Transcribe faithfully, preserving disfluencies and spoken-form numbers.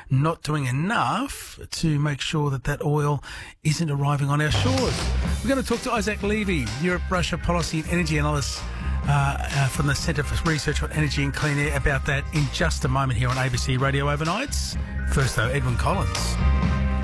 not doing enough to make sure that that oil isn't arriving on our shores. We're going to talk to Isaac Levy, Europe-Russia policy and energy analyst uh, uh, from the Centre for Research on Energy and Clean Air, about that in just a moment here on A B C Radio Overnights. First, though, Edwyn Collins.